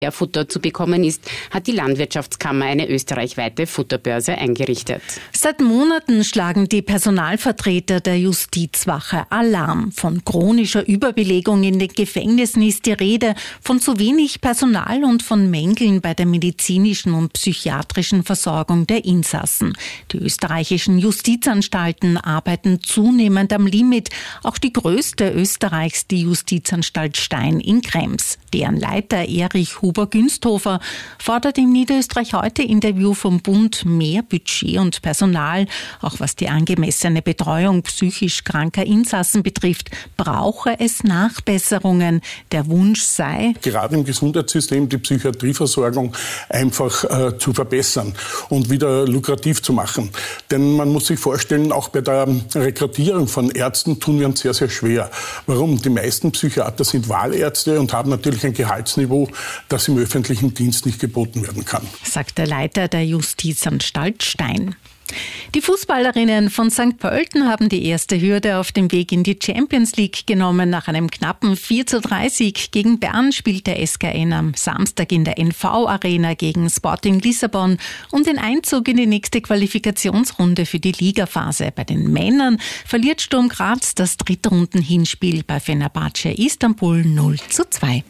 Futter zu bekommen ist, hat die Landwirtschaftskammer eine österreichweite Futterbörse eingerichtet. Seit Monaten schlagen die Personalvertreter der Justizwache Alarm. Von chronischer Überbelegung in den Gefängnissen ist die Rede, von zu wenig Personal und von Mängeln bei der medizinischen und psychiatrischen Versorgung der Insassen. Die österreichischen Justizanstalten arbeiten zunehmend am Limit. Auch die größte Österreichs, die Justizanstalt Stein in Krems. Deren Leiter Erich Huber-Günsthofer fordert im Niederösterreich heute Interview vom Bund mehr Budget und Personal. Auch was die angemessene Betreuung psychisch kranker Insassen betrifft, brauche es Nachbesserungen. Der Wunsch sei, gerade im Gesundheitssystem die Psychiatrieversorgung einfach zu verbessern und wieder lukrativ zu machen. Denn man muss sich vorstellen, auch bei der Rekrutierung von Ärzten tun wir uns sehr, sehr schwer. Warum? Die meisten Psychiater sind Wahlärzte und haben natürlich ein Gehaltsniveau, das im öffentlichen Dienst nicht geboten werden kann, sagt der Leiter der Justizanstalt Stein. Die Fußballerinnen von St. Pölten haben die erste Hürde auf dem Weg in die Champions League genommen. Nach einem knappen 4:3 gegen Bern spielt der SKN am Samstag in der NV-Arena gegen Sporting Lissabon um den Einzug in die nächste Qualifikationsrunde für die Ligaphase. Bei den Männern verliert Sturm Graz das Drittrunden-Hinspiel bei Fenerbahce Istanbul 0:2.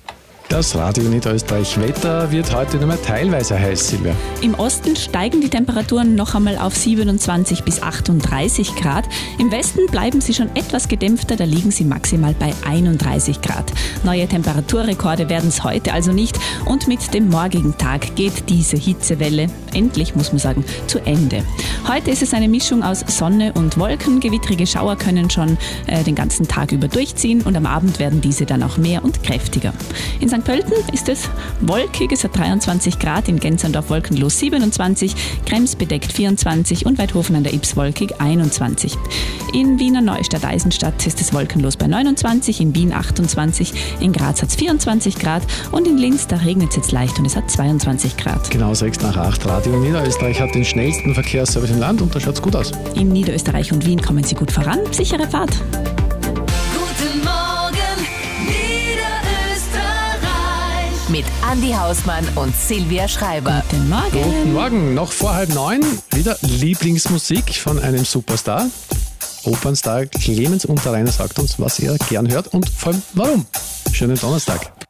Das Radio Niederösterreich Wetter wird heute nur mehr teilweise heiß, Silvia. Im Osten steigen die Temperaturen noch einmal auf 27 bis 38 Grad. Im Westen bleiben sie schon etwas gedämpfter, da liegen sie maximal bei 31 Grad. Neue Temperaturrekorde werden es heute also nicht und mit dem morgigen Tag geht diese Hitzewelle endlich, muss man sagen, zu Ende. Heute ist es eine Mischung aus Sonne und Wolken. Gewittrige Schauer können schon den ganzen Tag über durchziehen und am Abend werden diese dann auch mehr und kräftiger. In St. Pölten ist es wolkig, es hat 23 Grad, in Genzerndorf wolkenlos 27, Krems bedeckt 24 und Weidhofen an der Ybbs wolkig 21. In Wiener Neustadt-Eisenstadt ist es wolkenlos bei 29, in Wien 28, in Graz hat es 24 Grad und in Linz, da regnet es jetzt leicht und es hat 22 Grad. Genau 6:08. Radio Niederösterreich hat den schnellsten Verkehrsservice im Land und da schaut es gut aus. In Niederösterreich und Wien kommen Sie gut voran. Sichere Fahrt. Guten Morgen, Niederösterreich. Mit Andi Hausmann und Silvia Schreiber. Guten Morgen. Guten Morgen. Noch vor 8:30 wieder Lieblingsmusik von einem Superstar. Opernstar Clemens Unterreiner sagt uns, was er gern hört und vor allem warum. Schönen Donnerstag.